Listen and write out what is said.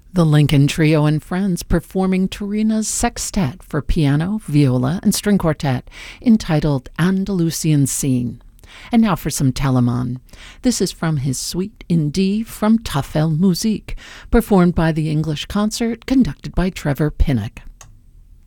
The Lincoln Trio and Friends performing Turina's sextet for piano, viola, and string quartet entitled Andalusian Scene. And now for some Telemann. This is from his Suite in D from Tafel Musik, performed by the English Concert conducted by Trevor Pinnock.